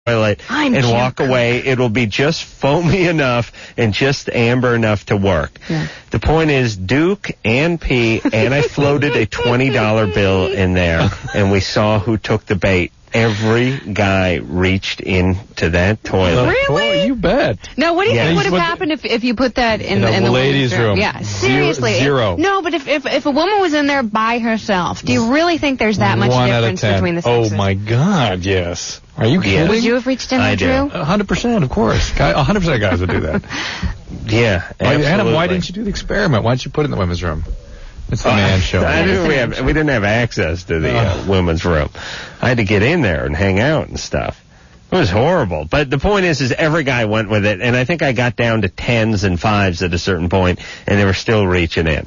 toilet and walk away. It'll be just foamy enough and just amber enough to work. Yeah. The point is, Duke and P, and I floated a $20 bill in there, and we saw who took the bait. Every guy reached into that toilet. Really? Oh, you bet. Now, what do you think would have happened if you put that in the ladies' room? Yeah, seriously. Zero. No, but if a woman was in there by herself, do you really think there's that much difference between the sexes? Oh, my God, yes. Are you kidding? Would you have reached in there, Drew? 100%, of course. 100% of guys would do that. Yeah, absolutely. Adam, why didn't you do the experiment? Why didn't you put it in the women's room? It's the man show. We didn't have access to the women's room. I had to get in there and hang out and stuff. It was horrible. But the point is every guy went with it, and I think I got down to 10s and 5s at a certain point, and they were still reaching in.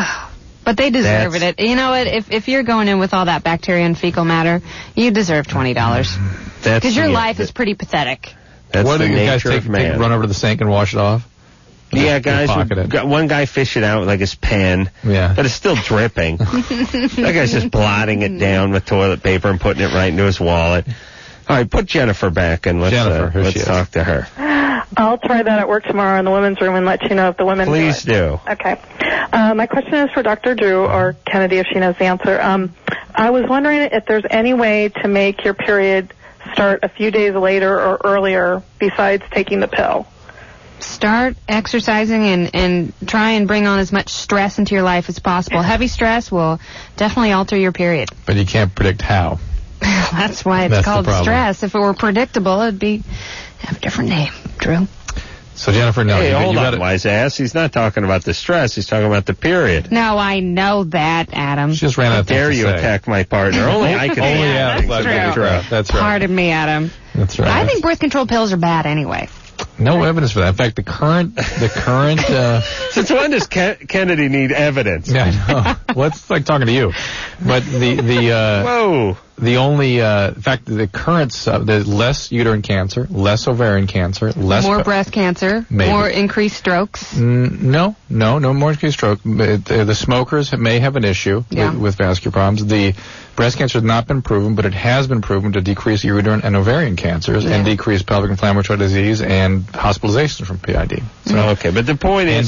But they deserve it. You know what? If you're going in with all that bacteria and fecal matter, you deserve $20. Because your life is pretty pathetic. That's what the do you guys nature of man. Run over to the sink and wash it off? Yeah, guys, one guy fished it out with like his pen, but it's still dripping. That guy's just blotting it down with toilet paper and putting it right into his wallet. All right, put Jennifer back and let's talk to her. I'll try that at work tomorrow in the women's room and let you know if the women Please do. Okay. My question is for Dr. Drew or Kennedy if she knows the answer. I was wondering if there's any way to make your period start a few days later or earlier besides taking the pill. Start exercising and try and bring on as much stress into your life as possible. Heavy stress will definitely alter your period. But you can't predict how. That's why it's called stress. If it were predictable, it'd have a different name, Drew. So, Jennifer, no. Hey, hold on, wise ass. He's not talking about the stress. He's talking about the period. No, I know that, Adam. She just ran out of things to say. How dare you attack my partner? Only I can That's true. That's right. Pardon me, Adam. That's right. I think birth control pills are bad anyway. No evidence for that. In fact, the current. Since when does Kennedy need evidence? Yeah, I know. Well, it's like talking to you. But whoa. The only, in fact, the currents, there's less uterine cancer, less ovarian cancer, more breast cancer, more increased strokes. No more increased stroke. The smokers may have an issue with vascular problems. The breast cancer has not been proven, but it has been proven to decrease uterine and ovarian cancers and decrease pelvic inflammatory disease and hospitalizations from PID. So, okay, but the point is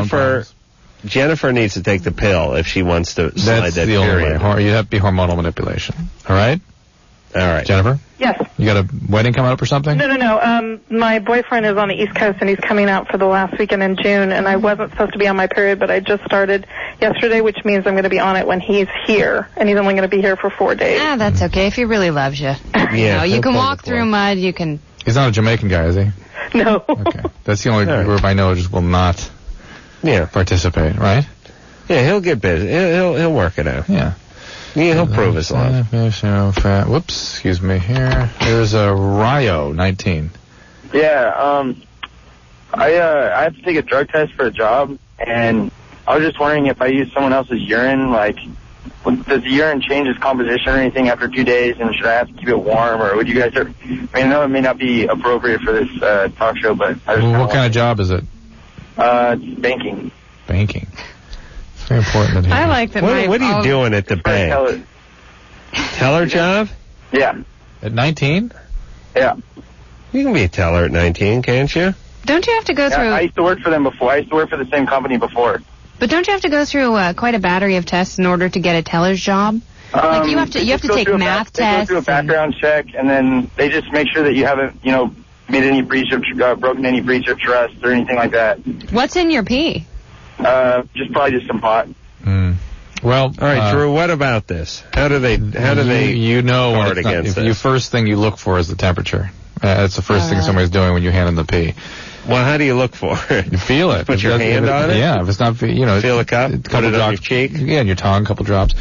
Jennifer needs to take the pill if she wants to slide that period. Only way. You have to be hormonal manipulation. All right? All right. Jennifer? Yes. You got a wedding coming up or something? No. My boyfriend is on the East Coast, and he's coming out for the last weekend in June, and I wasn't supposed to be on my period, but I just started yesterday, which means I'm going to be on it when he's here, and he's only going to be here for 4 days. That's okay if he really loves you. You can walk through mud, you can... He's not a Jamaican guy, is he? No. Okay. That's the only group I know just will not... participate, right? Yeah, he'll get busy. He'll work it out. Yeah, he'll prove his love. Whoops, excuse me here. There's a Ryo, 19. Yeah, I have to take a drug test for a job, and I was just wondering if I use someone else's urine, like, does the urine change its composition or anything after 2 days, and should I have to keep it warm, or would you guys... I know it may not be appropriate for this talk show, but... What kind of job is it? Banking. Banking. It's very important. I like that. What are you doing at the bank? Teller job? Yeah. At 19? Yeah. You can be a teller at 19, can't you? Don't you have to go through... I used to work for them before. I used to work for the same company before. But don't you have to go through quite a battery of tests in order to get a teller's job? You have to take math tests. They go through a background check, and then they just make sure that you haven't, made any broken any breach of trust or anything like that. What's in your pee? Just some pot. Well, all right, Drew. What about this? How do they guard against this? The first thing you look for is the temperature. That's the first thing somebody's doing when you hand them the pee. Well, how do you look for it? You feel it. Put your hand on it. Yeah, if it's not, feel a cup. Put it on your cheek. Yeah, in your tongue, a couple drops.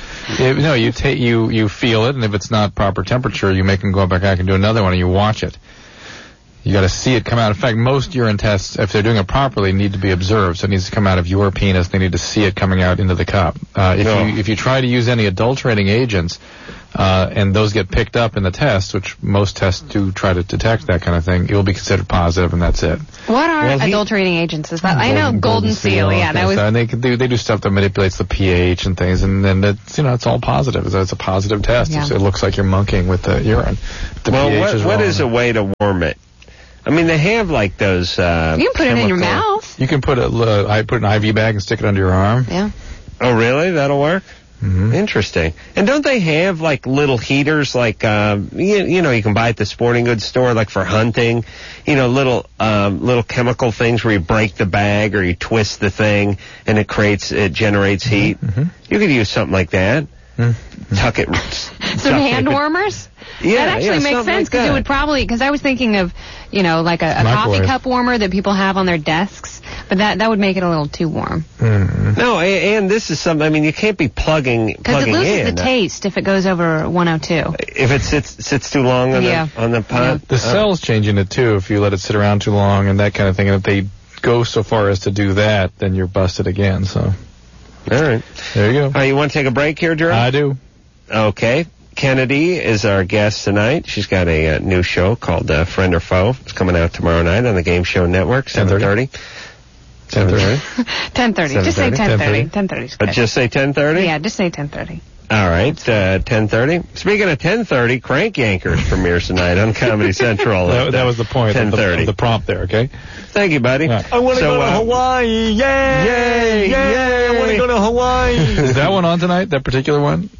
You feel it, and if it's not proper temperature, you make them go back and do another one, and you watch it. You got to see it come out. In fact, most urine tests, if they're doing it properly, need to be observed. So it needs to come out of your penis. They need to see it coming out into the cup. If you try to use any adulterating agents, and those get picked up in the test, which most tests do try to detect that kind of thing, it will be considered positive, and that's it. What are adulterating agents? Is that I know Golden Seal, yeah. That was. And they do stuff that manipulates the pH and things, and then it's all positive. It's a positive test. Yeah. It looks like you're monkeying with the urine. What is a way to warm it? I mean, they have like those. You can put it in your mouth. You can put I put an IV bag and stick it under your arm. Yeah. Oh, really? That'll work? Mm-hmm. Interesting. And don't they have like little heaters, like you can buy at the sporting goods store, like for hunting? Little chemical things where you break the bag or you twist the thing and it generates heat. Mm-hmm. You could use something like that. Mm-hmm. Tuck it. Some hand warmers. Yeah, that actually makes sense because it would probably, because I was thinking of, like a coffee cup warmer that people have on their desks, but that would make it a little too warm. Mm-hmm. No, and this is something, I mean, you can't be plugging in. Because it loses the taste if it goes over 102. If it sits too long on the pot. Yeah. The cell's changing it too if you let it sit around too long and that kind of thing. And if they go so far as to do that, then you're busted again, so. All right. There you go. You want to take a break here, Drew? I do. Okay. Kennedy is our guest tonight. She's got a new show called Friend or Foe. It's coming out tomorrow night on the Game Show Network, 7:30. 10:30? 10:30. Just say 10:30. 10:30 is good. Just say 10:30? Yeah, just say 10:30. All right, 10:30. Speaking of 10:30, Crank Yankers premieres tonight on Comedy Central. That was the point 10:30. Of the prompt there, okay? Thank you, buddy. Yeah. I want to go to Hawaii. Yay! I want to go to Hawaii. Is that one on tonight, that particular one?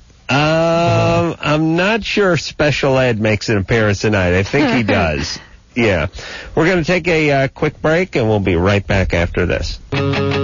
I'm not sure Special Ed makes an appearance tonight. I think he does. Yeah. We're going to take a quick break, and we'll be right back after this. Hey,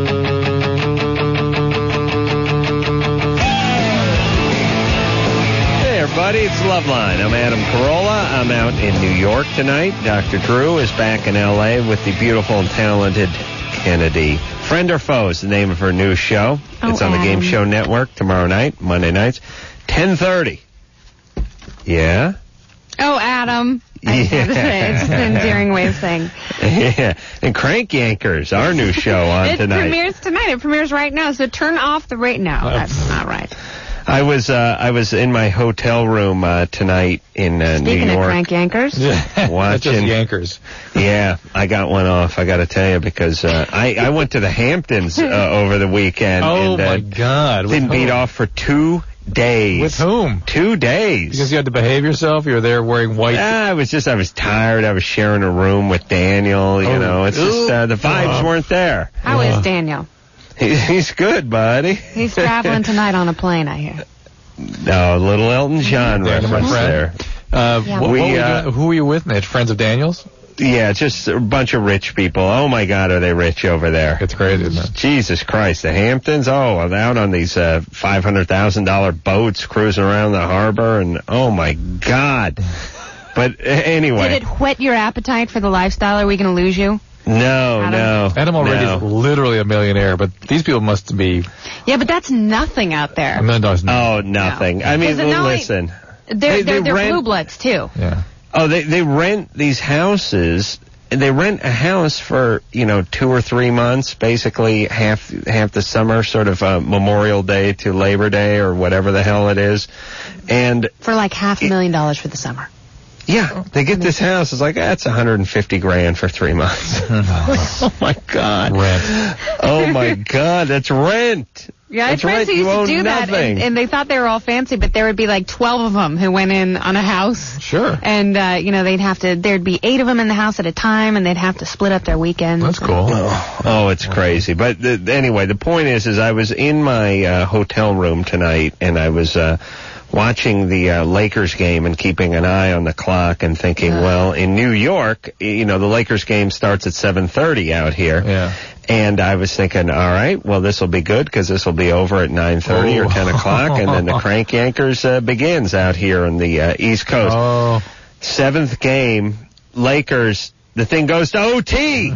everybody. It's Loveline. I'm Adam Carolla. I'm out in New York tonight. Dr. Drew is back in L.A. with the beautiful and talented Kennedy. Friend or Foe is the name of her new show. It's on the Game Show Network tomorrow night, Monday nights, 10:30. Yeah? Oh, Adam. It's just an endearing way of saying. Yeah. And Crank Yankers, our new show on tonight. It premieres tonight. It premieres right now, so turn off the radio. No, that's not right. I was in my hotel room tonight in New York. Speaking of Crank Yankers. Watching just Yankers. Yeah, I got one off, I got to tell you, because I went to the Hamptons over the weekend. Oh, my God. Didn't beat off for 2 days. With whom? 2 days. Because you had to behave yourself? You were there wearing white? I was tired. I was sharing a room with Daniel. It's just the vibes weren't there. How is Daniel? He's good, buddy. He's traveling tonight on a plane, I hear. No, little Elton John reference there. Who were you with, Mitch? Friends of Daniel's? Yeah, just a bunch of rich people. Oh, my God, are they rich over there. It's crazy, isn't it? Jesus Christ, the Hamptons? Oh, I'm out on these $500,000 boats cruising around the harbor, and oh, my God. But anyway. Did it whet your appetite for the lifestyle? Are we going to lose you? No. Adam already is literally a millionaire, but these people must be... Yeah, but that's nothing out there. $1 million. Oh, nothing. No. I mean, listen. They're blue bloods, too. Yeah. Oh, they rent these houses. They rent a house for, 2 or 3 months, basically half the summer, sort of Memorial Day to Labor Day or whatever the hell it is. And for like $500,000 for the summer. Yeah, they get this house. It's like, that's $150,000 for 3 months. Oh, my God. Rent. Oh, my God, that's rent. Yeah, my friends used to do that, and they thought they were all fancy, but there would be like 12 of them who went in on a house. Sure. And, there'd be 8 of them in the house at a time, and they'd have to split up their weekends. That's cool. Oh, it's crazy. But anyway, the point is I was in my hotel room tonight, and I was watching the Lakers game and keeping an eye on the clock and thinking, well, in New York, the Lakers game starts at 7:30 out here. Yeah. And I was thinking, all right, well, this will be good because this will be over at 9:30 or 10 o'clock, and then the Crank Yankers begins out here on the East Coast. Oh. 7th game, Lakers, the thing goes to OT.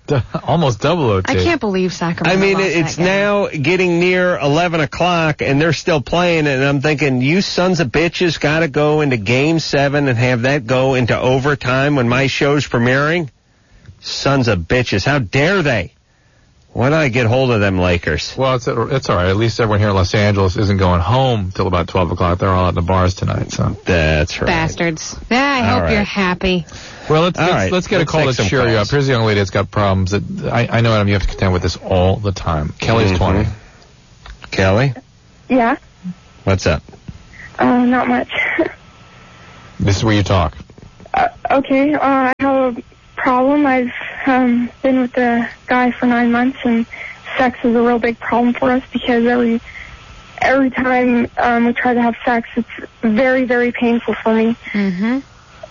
almost double OT. I can't believe Sacramento. I mean, lost it's that game. now getting near 11 o'clock, and they're still playing, and I'm thinking, you sons of bitches got to go into Game 7 and have that go into overtime when my show's premiering? Sons of bitches. How dare they? Why don't I get hold of them Lakers? Well, it's all right. At least everyone here in Los Angeles isn't going home till about 12 o'clock. They're all out in the bars tonight, so. That's right. Bastards. Yeah, I hope you're happy. Well, let's get a call to cheer you up. Here's a young lady that's got problems that I know, Adam, you have to contend with this all the time. Kelly's 20. Kelly? Yeah. What's up? Not much. This is where you talk. Okay, I have a problem. I've been with a guy for 9 months, and sex is a real big problem for us because every time we try to have sex, it's very, very painful for me. Mm-hmm.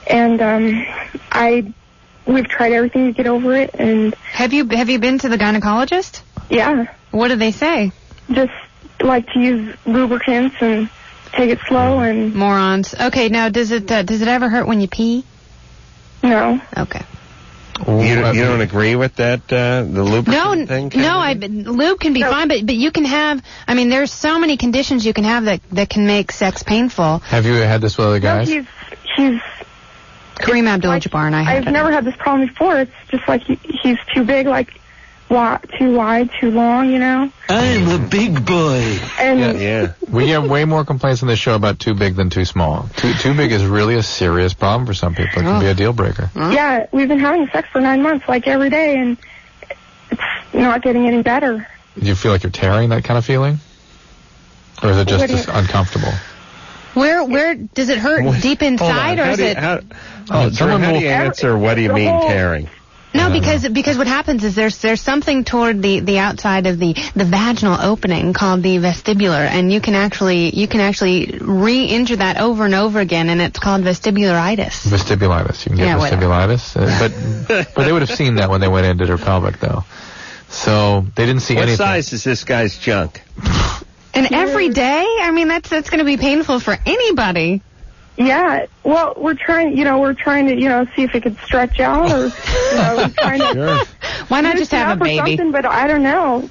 And we've tried everything to get over it. And have you been to the gynecologist? Yeah. What did they say? Just like to use lubricants and take it slow and morons. Okay, now does it ever hurt when you pee? No. Okay. You don't agree with that, the lubricant thing? No, lube can be fine, but you can have, I mean, there's so many conditions you can have that can make sex painful. Have you had this with other guys? No, he's Kareem Abdul-Jabbar and I had I've never had this problem before. It's just like he's too big, like too wide, too long, you know? I'm a big boy. And yeah. We have way more complaints on this show about too big than too small. Too big is really a serious problem for some people. It can be a deal breaker. Yeah, we've been having sex for 9 months, like every day, and it's not getting any better. Do you feel like you're tearing, that kind of feeling? Or is it just uncomfortable? Where does it hurt? Deep inside, or is it? How do you answer? What do you mean tearing? No, because what happens is there's something toward the outside of the vaginal opening called the vestibular, and you can actually re-injure that over and over again, and it's called vestibulitis. Vestibulitis. You can get vestibulitis. But they would have seen that when they went into their pelvic, though. So they didn't see anything. What size is this guy's junk? And every day? I mean, that's going to be painful for anybody. Yeah, well, we're trying to, see if it could stretch out, or, we're trying to... Sure. Why not just have a baby? But I don't know,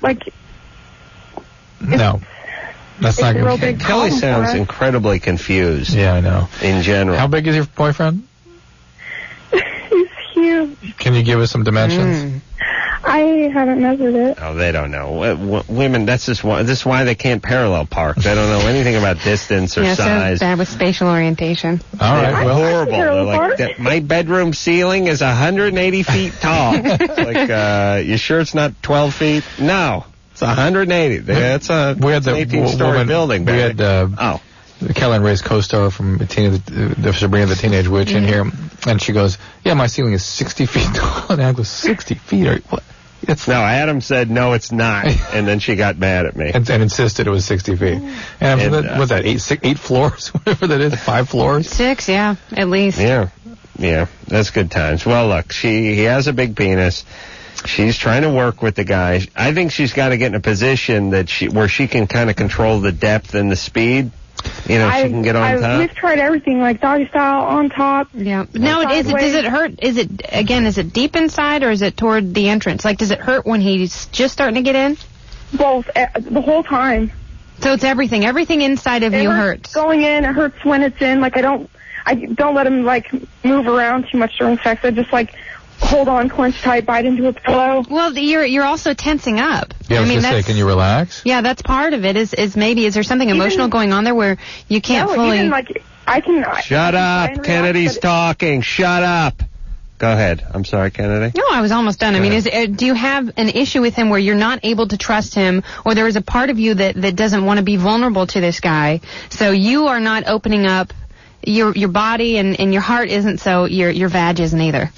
No. That's not good. Kelly sounds incredibly confused. Yeah, I know. In general. How big is your boyfriend? He's huge. Can you give us some dimensions? I haven't measured it. Oh, they don't know. Women, this is why they can't parallel park. They don't know anything about distance or size. So bad with spatial orientation. All right, well, horrible. They're like, my bedroom ceiling is 180 feet tall. Like, you sure it's not 12 feet? No, it's 180. That's an 18-story building. We had Kelly and Ray's co-star from Sabrina the Teenage Witch in here, and she goes, "Yeah, my ceiling is 60 feet tall." And I go, 60 feet? What? No, Adam said, no, it's not. And then she got mad at me. and insisted it was 60 feet. And what's that, 8 floors? Whatever that is, 5 floors? 6, yeah, at least. Yeah, that's good times. Well, look, he has a big penis. She's trying to work with the guy. I think she's got to get in a position where she can kind of control the depth and the speed. She can get on top. We've tried everything, like doggy style, on top. Yeah. Now, does it hurt? Is it deep inside, or is it toward the entrance? Like, does it hurt when he's just starting to get in? Both, the whole time. So it's everything. Everything inside of you hurts. Going in, it hurts when it's in. Like, I don't let him, move around too much during sex. I just, hold on, clench tight, bite into a pillow. Well, you're also tensing up. Yeah, I was going to say, can you relax? Yeah, that's part of it. Is there something emotional going on there where you can't fully... Even, I can... Shut up! Kennedy's talking. Shut up! Go ahead. I'm sorry, Kennedy. No, I was almost done. I mean, do you have an issue with him where you're not able to trust him, or there is a part of you that doesn't want to be vulnerable to this guy, so you are not opening up your body, and your heart isn't, so your vag isn't either?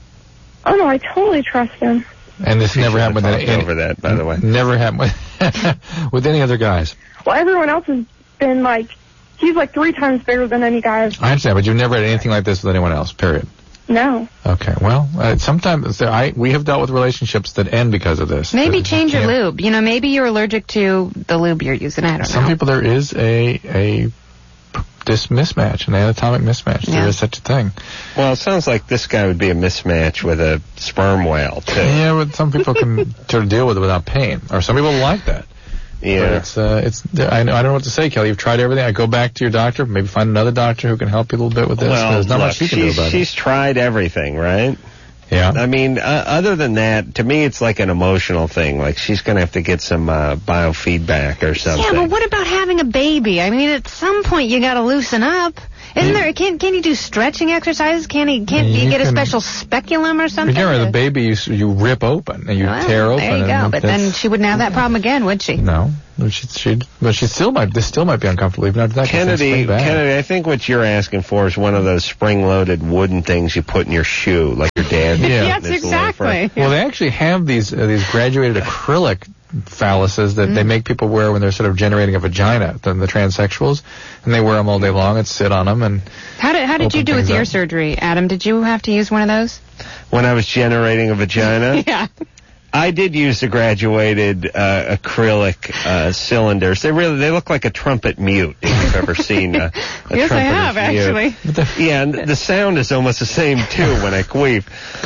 Oh, no, I totally trust him. And this never happened with over that, by the way. Never happened with any other guys. Well, everyone else has been he's 3 times bigger than any guy. I understand, but you've never had anything like this with anyone else, period. No. Okay, well, sometimes we have dealt with relationships that end because of this. Maybe change your lube. Maybe you're allergic to the lube you're using. I don't know. Some people, there is a mismatch, an anatomic mismatch. Yeah. There is such a thing. Well, it sounds like this guy would be a mismatch with a sperm whale, too. Yeah, but some people can sort of deal with it without pain, or some people like that. Yeah. But I don't know what to say, Kelly. You've tried everything. I go back to your doctor, maybe find another doctor who can help you a little bit with this. Well, there's not much you can do about it. She's tried everything, right? Yeah. I mean, other than that, to me, it's like an emotional thing. Like, she's going to have to get some biofeedback or something. Yeah, but what about having a baby? I mean, at some point, you got to loosen up. Isn't there? Can you do stretching exercises? Can't you get a special speculum or something? Remember, the baby you rip open and you tear open. There you go. But then she wouldn't have that problem again, would she? No. But she still might be uncomfortable even after that. Kennedy, I think what you're asking for is one of those spring-loaded wooden things you put in your shoe, like your dad. Yeah. Yes, exactly. Well, they actually have these graduated acrylic phalluses that they make people wear when they're sort of generating a vagina, the transsexuals, and they wear them all day long and sit on them. And how did you do with your surgery, Adam? Did you have to use one of those? When I was generating a vagina? Yeah. I did use the graduated acrylic cylinders. They look like a trumpet mute, if you've ever seen a yes, I have, mute. Actually. Yeah, and the sound is almost the same, too, when I queef.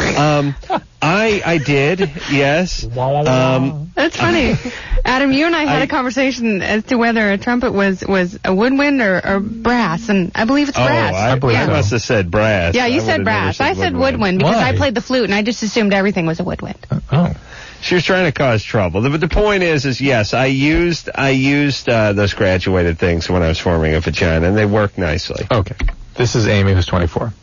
I did, yes. That's funny. Adam, you and I had a conversation as to whether a trumpet was a woodwind or brass, and I believe it's brass. I must have said brass. Yeah, you said brass. I said woodwind because I played the flute, and I just assumed everything was a woodwind. Oh. She was trying to cause trouble. But the point is yes, I used those graduated things when I was forming a vagina, and they work nicely. Okay. This is Amy, who's 24.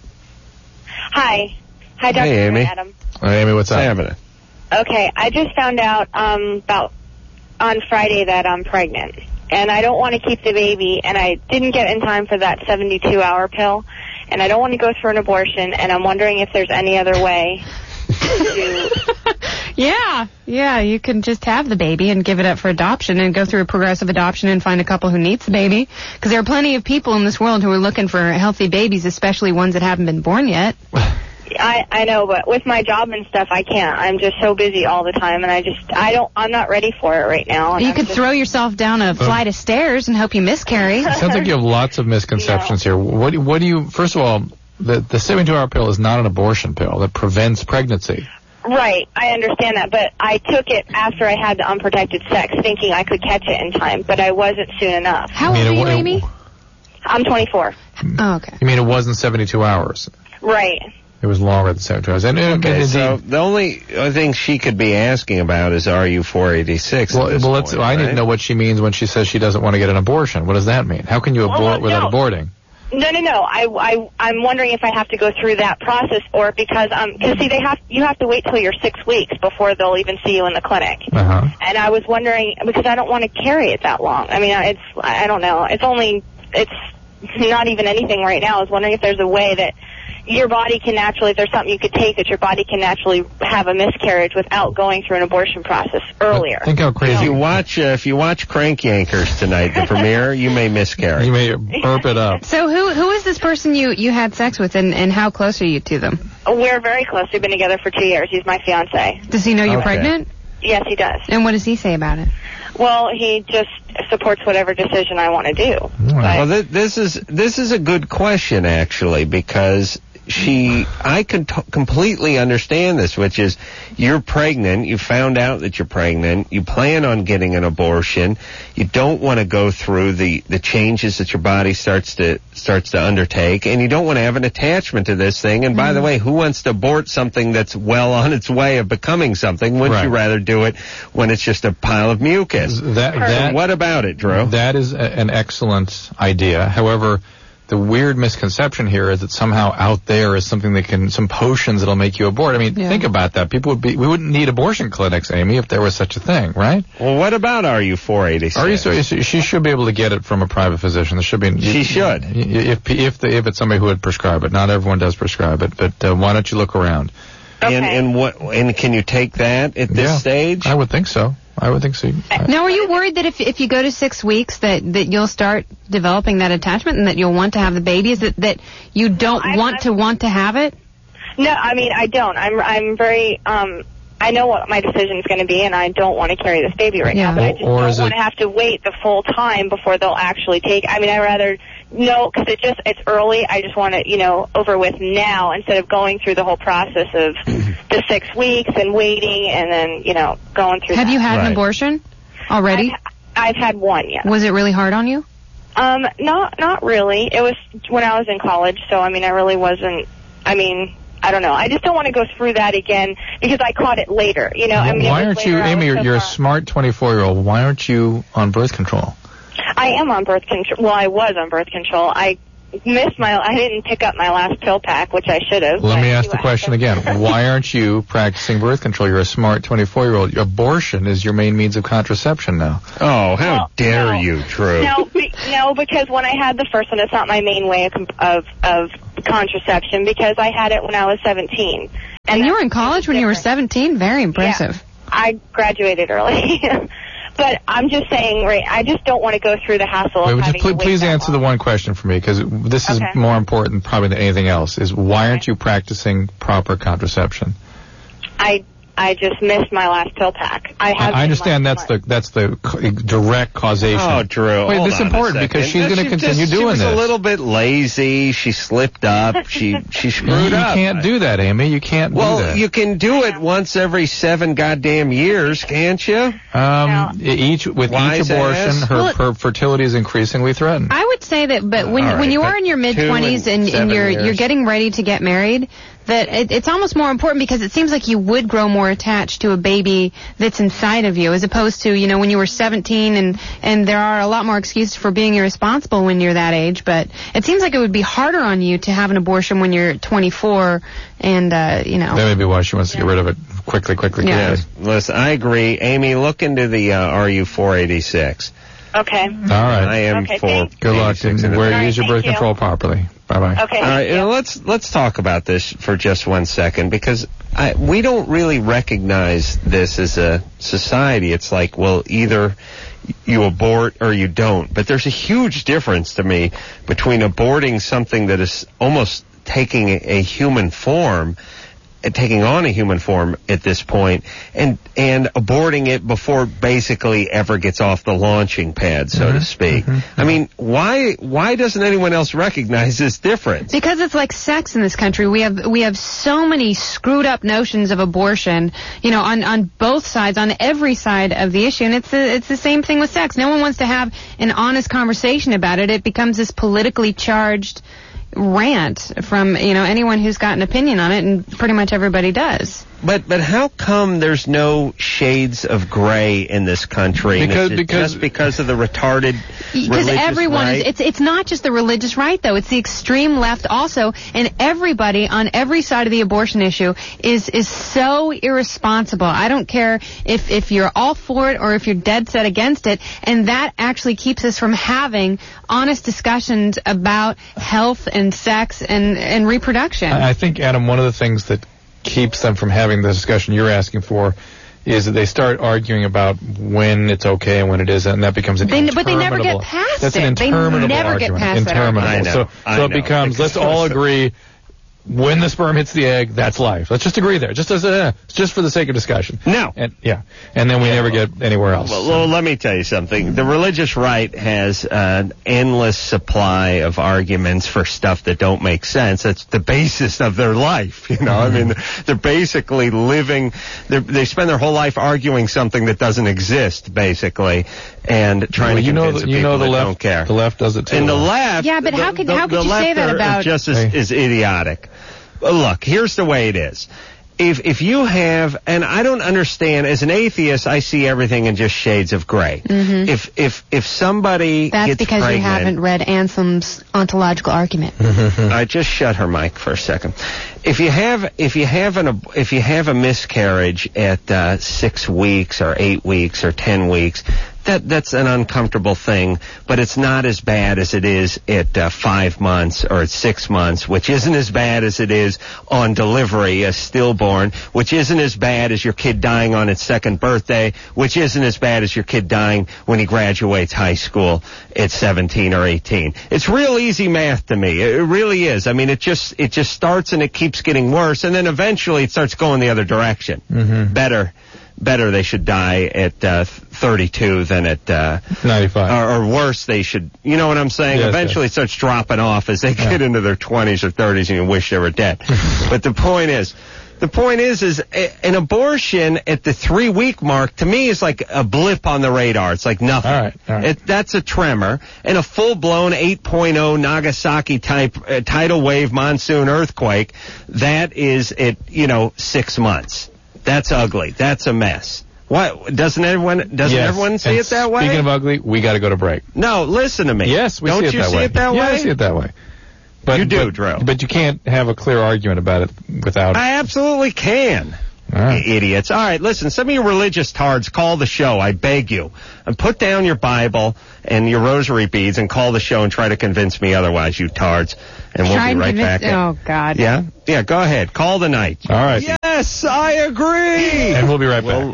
Hi, Dr. Hey, Amy. Adam. Hey, Amy, what's up? Okay, I just found out about on Friday that I'm pregnant, and I don't want to keep the baby, and I didn't get in time for that 72-hour pill, and I don't want to go through an abortion, and I'm wondering if there's any other way to... Yeah, you can just have the baby and give it up for adoption and go through a progressive adoption and find a couple who needs the baby. Because there are plenty of people in this world who are looking for healthy babies, especially ones that haven't been born yet. I know, but with my job and stuff, I can't. I'm just so busy all the time, and I'm not ready for it right now. You could throw yourself down a flight of stairs and hope you miscarry. It sounds like you have lots of misconceptions here. What do you, first of all, the 72-hour pill is not an abortion pill that prevents pregnancy. Right, I understand that, but I took it after I had the unprotected sex, thinking I could catch it in time, but I wasn't soon enough. How old are you, Amy? I'm 24. Oh, okay. You mean it wasn't 72 hours? Right. It was longer than 72 hours. Okay, so the only thing she could be asking about is, are you 486? I need to know what she means when she says she doesn't want to get an abortion. What does that mean? How can you abort without aborting? No. I'm wondering if I have to go through that process, or because you have to wait till you're 6 weeks before they'll even see you in the clinic. Uh-huh. And I was wondering, because I don't want to carry it that long. I mean, I don't know. It's not even anything right now. I was wondering if there's a way that your body can naturally, if there's something you could take that your body can naturally have a miscarriage without going through an abortion process earlier. Think how crazy. If you watch Crank Yankers tonight, the premiere, you may miscarry. You may burp it up. So who is this person you had sex with, and how close are you to them? We're very close. We've been together for 2 years. He's my fiance. Does he know you're pregnant? Yes, he does. And what does he say about it? Well, he just supports whatever decision I want to do. Well, this is a good question, actually, because I can completely understand this, which is you're pregnant, you found out that you're pregnant, you plan on getting an abortion, you don't want to go through the changes that your body starts to undertake, and you don't want to have an attachment to this thing. And by the way, who wants to abort something that's well on its way of becoming something? Wouldn't you rather do it when it's just a pile of mucus? So what about it, Drew? That is an excellent idea. However, the weird misconception here is that somehow out there is something some potions that'll make you abort. I mean, think about that. We wouldn't need abortion clinics, Amy, if there was such a thing, right? Well, what about RU486? She should be able to get it from a private physician. There should be. She should. If it's somebody who would prescribe it. Not everyone does prescribe it, but why don't you look around? Okay. And can you take that at this stage? I would think so. Now, are you worried that if you go to 6 weeks that you'll start developing that attachment and that you'll want to have the baby? Is it that you don't want to have it? No, I mean, I don't. I'm very, I know what my decision is going to be, and I don't want to carry this baby right now, but I just don't want to have to wait the full time before they'll actually take. I mean, I'd rather No, because it's early. I just want it, over with now instead of going through the whole process of the 6 weeks and waiting and then, going through. Have you had an abortion already? I've had one, yeah. Was it really hard on you? Not really. It was when I was in college, so, I really wasn't, I don't know. I just don't want to go through that again because I caught it later, Why aren't you, Amy, you're a smart 24-year-old. Why aren't you on birth control? I am on birth control. Well, I was on birth control. I didn't pick up my last pill pack, which I should have. Let me ask the question again. Why aren't you practicing birth control? You're a smart 24-year-old. Abortion is your main means of contraception now. Oh, how dare you, Drew? No, because when I had the first one, it's not my main way of contraception because I had it when I was 17. And you were in college when you were 17? Very impressive. Yeah, I graduated early. But I'm just saying, I just don't want to go through the hassle of having to wait please that answer long. the one question for me, because this is more important probably than anything else, is why aren't you practicing proper contraception? I just missed my last pill pack. I understand that's the direct causation. Oh, Drew. Wait, this is important because she's going to continue doing this. She was a little bit lazy. She slipped up. She screwed up. You can't do that, Amy. You can't do that. Well, you can do it once every 7 goddamn years, can't you? Each abortion, her fertility is increasingly threatened. I would say that, but when you are in your mid-20s and you're getting ready to get married, that it's almost more important because it seems like you would grow more attached to a baby that's inside of you as opposed to, when you were 17 and there are a lot more excuses for being irresponsible when you're that age, but it seems like it would be harder on you to have an abortion when you're 24 and, That may be why she wants to get rid of it quickly. Yeah. Listen, I agree. Amy, look into the RU486. Okay. All right. I am for good luck and use your birth control properly. Bye-bye. Okay. All right, let's talk about this for just 1 second because we don't really recognize this as a society. It's like, well, either you abort or you don't. But there's a huge difference to me between aborting something that is almost taking a human form, taking on a human form at this point, and aborting it before it basically ever gets off the launching pad, so to speak. I mean, why doesn't anyone else recognize this difference? Because it's like sex in this country. We have so many screwed up notions of abortion, on both sides, on every side of the issue, and it's the same thing with sex. No one wants to have an honest conversation about it. It becomes this politically charged rant from anyone who's got an opinion on it, and pretty much everybody does. But how come there's no shades of gray in this country? Because of the retarded religious everyone right? It's not just the religious right though. It's the extreme left also, and everybody on every side of the abortion issue is so irresponsible. I don't care if you're all for it or if you're dead set against it, and that actually keeps us from having honest discussions about health and sex and reproduction. I think, Adam, one of the things that keeps them from having the discussion you're asking for is that they start arguing about when it's okay and when it isn't, and that becomes an interminable... But they never get past that's it. an interminable they never argument. Get past interminable. That So it becomes, let's all agree, when the sperm hits the egg, that's life. Let's just agree there, just for the sake of discussion. No. And then we never get anywhere else. Well, let me tell you something. The religious right has an endless supply of arguments for stuff that don't make sense. That's the basis of their life, I mean, they're basically living, they spend their whole life arguing something that doesn't exist, basically, and trying to convince people that don't care. The left does it too. And the left... Yeah, but how could you say that about... The left is idiotic. Look, here's the way it is. If you have, and I don't understand, as an atheist, I see everything in just shades of gray. If somebody That's gets because pregnant, you haven't read Anselm's ontological argument. I just shut her mic for a second. If you have a miscarriage at 6 weeks or 8 weeks or 10 weeks, that's an uncomfortable thing, but it's not as bad as it is at 5 months or at 6 months, which isn't as bad as it is on delivery, as stillborn, which isn't as bad as your kid dying on its 2nd birthday, which isn't as bad as your kid dying when he graduates high school at 17 or 18. It's real easy math to me. It really is. I mean, it just starts and it keeps getting worse, and then eventually it starts going the other direction. Better better they should die at 32 than at 95. Or worse, they should, you know what I'm saying? Yes, Eventually it starts dropping off as they get into their 20s or 30s and you wish they were dead. But the point is an abortion at the 3-week mark, to me, is like a blip on the radar. It's like nothing. All right. That's a tremor. And a full-blown 8.0 Nagasaki-type tidal wave monsoon earthquake, that is at, 6 months. That's ugly. That's a mess. What? Doesn't everyone see it that way? Speaking of ugly, we got to go to break. No, listen to me. Yes, we see it that way. Don't you see it that way? Yeah, I see it that way. You do, Drew. But you can't have a clear argument about it without... I absolutely can. All right. Idiots. All right, listen, some of you religious tards, call the show, I beg you. And put down your Bible and your rosary beads and call the show and try to convince me otherwise, you tards. And we'll be right back. Oh, God. Yeah? Yeah, go ahead. Call the night. All right. Yes, I agree. And we'll be right back.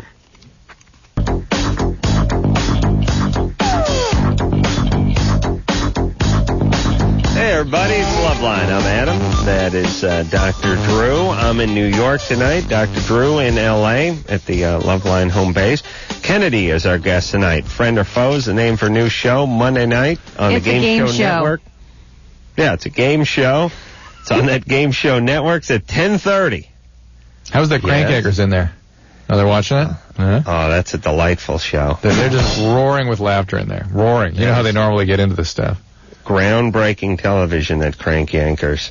Hey, everybody, it's Loveline. I'm Adam. That is Dr. Drew. I'm in New York tonight. Dr. Drew in L.A. at the Loveline home base. Kennedy is our guest tonight. Friend or Foe is the name for a new show Monday night on the Game Show Network. Yeah, it's a game show. It's on that Game Show Network. It's at 10:30. How's the Crankakers in there? Oh, they're watching it? Oh, that's a delightful show. They're just roaring with laughter in there. Roaring. You know how they normally get into this stuff. Groundbreaking television, that Crank Yankers.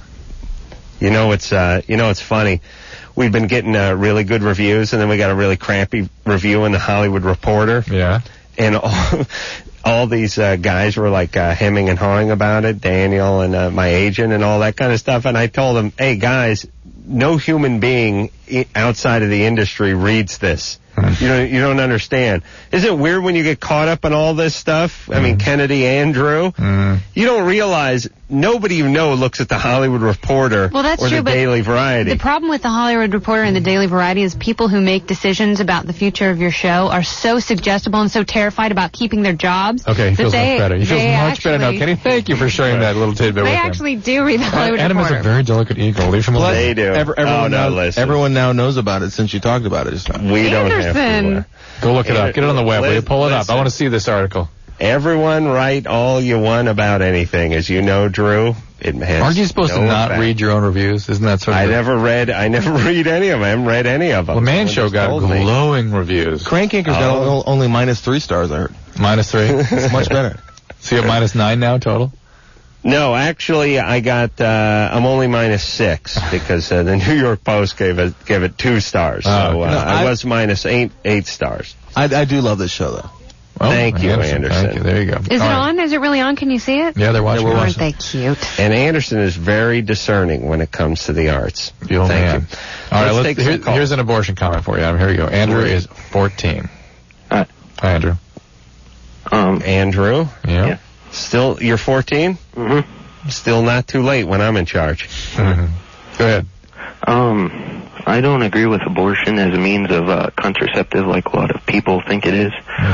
It's funny. We've been getting really good reviews, and then we got a really crappy review in the Hollywood Reporter. Yeah. And all these guys were like hemming and hawing about it, Daniel and my agent and all that kind of stuff. And I told them, hey, guys, no human being outside of the industry reads this. You don't understand. Isn't it weird when you get caught up in all this stuff? I mean, Kennedy, Andrew. You don't realize nobody you know looks at the Hollywood Reporter or the Daily Variety. The problem with the Hollywood Reporter and the Daily Variety is people who make decisions about the future of your show are so suggestible and so terrified about keeping their jobs. Okay, he feels much better. He feels much better now. Kenny, thank you for sharing that little tidbit with him. They actually do read the Hollywood Adam Reporter. Adam is a very delicate ego. Leave him alone. They do. Everyone now knows about it since you talked about it just now. We don't have to. Go look it up. Get it on the web. Will you pull it up? I want to see this article. Everyone write all you want about anything. As you know, Drew, it has Aren't you supposed to not read your own reviews? Isn't that sort of... I never read any of them. I haven't read any of them. Well, Man Show got glowing reviews. Crank Yankers got only -3 stars, I heard. -3? It's much better. So you have -9 now total? No, actually, I got, I'm only -6 because the New York Post gave it 2 stars. So I was -8 stars. I do love this show, though. Oh, thank you, Anderson. Thank you. There you go. Is it on? Is it really on? Can you see it? Yeah, they're watching. Aren't they cute? And Anderson is very discerning when it comes to the arts. Thank you. All right, here's an abortion comment for you. Here we go. Andrew is 14. Hi. Hi, Andrew. Andrew? Yeah. Still, you're 14? Mm-hmm. Still not too late when I'm in charge. Mm-hmm. Go ahead. I don't agree with abortion as a means of contraceptive like a lot of people think it is.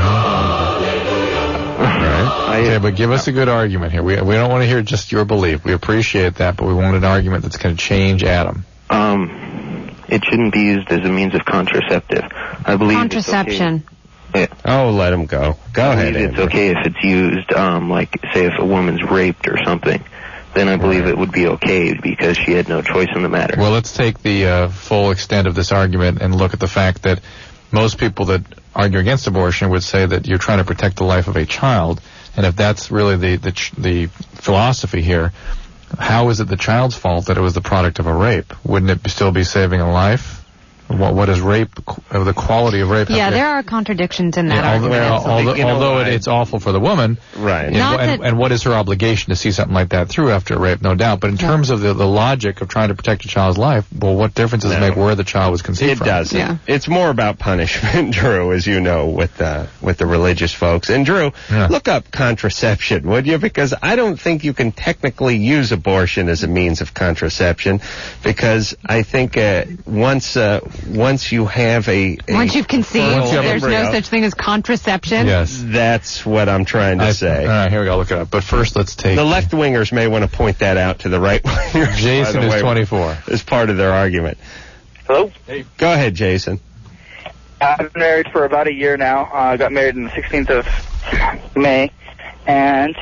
Right. Okay, but give us a good argument here. We don't want to hear just your belief. We appreciate that, but we want an argument that's going to change Adam. It shouldn't be used as a means of contraceptive. I believe contraception. Yeah. Oh, let him go. Go ahead, It's okay if it's used, like, say if a woman's raped or something. Then I believe it would be okay because she had no choice in the matter. Well, let's take the full extent of this argument and look at the fact that most people that argue against abortion would say that you're trying to protect the life of a child, and if that's really the philosophy here, how is it the child's fault that it was the product of a rape? Wouldn't it still be saving a life? What is rape, the quality of rape? Yeah, there are contradictions in that argument. Although it's awful for the woman. Right. And what is her obligation to see something like that through after a rape? No doubt. But in terms of the logic of trying to protect a child's life, well, what difference does it make where the child was conceived from? It doesn't. Yeah. It's more about punishment, Drew, as you know, with the religious folks. And Drew, look up contraception, would you? Because I don't think you can technically use abortion as a means of contraception, because I think once you have once you've conceived, there's no such thing as contraception. Yes, that's what I'm trying to say. All right, here we go. Look it up. But first, let's take the left wingers may want to point that out to the right wingers. Jason is 24. As part of their argument. Hello. Hey, go ahead, Jason. I've been married for about a year now. I got married on the 16th of May, and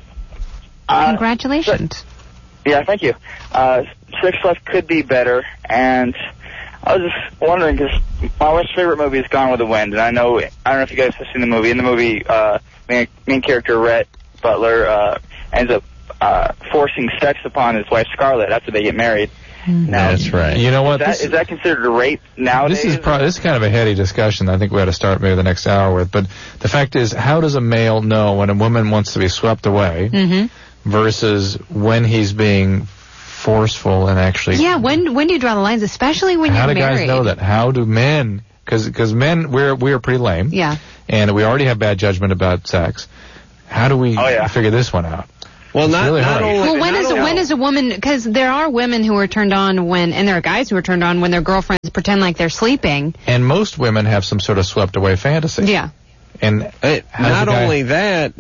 congratulations. Yeah, thank you. Sex life could be better, and I was just wondering, because my wife's favorite movie is Gone with the Wind, and I don't know if you guys have seen the movie. In the movie, main character Rhett Butler ends up forcing sex upon his wife Scarlett after they get married. Now, that's right. You know what? Is that considered a rape nowadays? This is kind of a heady discussion I think we ought to start maybe the next hour with. But the fact is, how does a male know when a woman wants to be swept away versus when he's being forceful and actually... Yeah, when do you draw the lines, especially when you're married? How do guys know that? How do men... Because men, we are pretty lame. Yeah. And we already have bad judgment about sex. How do we figure this one out? Well, not only... when is a woman... Because there are women who are turned on when... And there are guys who are turned on when their girlfriends pretend like they're sleeping. And most women have some sort of swept away fantasy. Yeah. And not only that,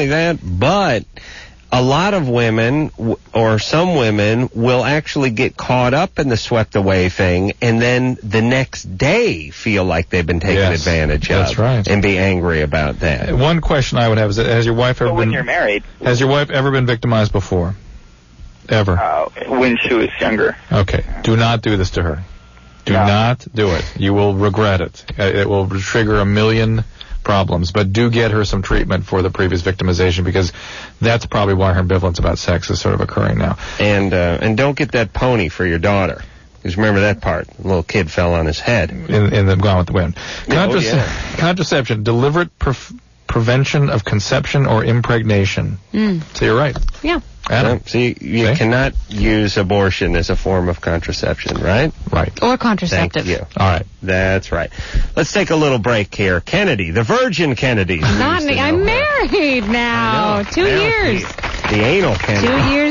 but a lot of women, or some women, will actually get caught up in the swept away thing, and then the next day feel like they've been taken advantage of. That's right. And be angry about that. One question I would have is, has your wife ever when you're married, has your wife ever been victimized before? Ever? When she was younger. Okay. Do not do this to her. Do not do it. You will regret it. It will trigger a million problems, but do get her some treatment for the previous victimization, because that's probably why her ambivalence about sex is sort of occurring now. And don't get that pony for your daughter, because remember that part, the little kid fell on his head in the Gone with the Wind. Contraception, deliberate prevention of conception or impregnation. So you're right. Yeah. Adam. See, you cannot use abortion as a form of contraception, right? Right. Or contraceptive. Thank you. All right. That's right. Let's take a little break here. Kennedy, the Virgin Kennedy. Not me. I'm married now. 2 years. The anal Kennedy. 2 years.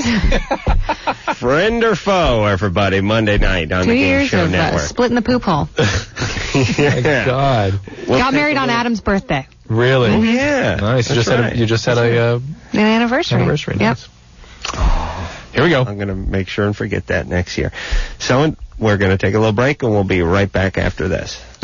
Friend or foe, everybody, Monday night on the Game Show Network. Splitting the poop hole. My God. Got married on Adam's birthday. Really? Oh, yeah. Nice. You just had an anniversary. Yep. Nice. Here we go. I'm going to make sure and forget that next year. So we're going to take a little break, and we'll be right back after this.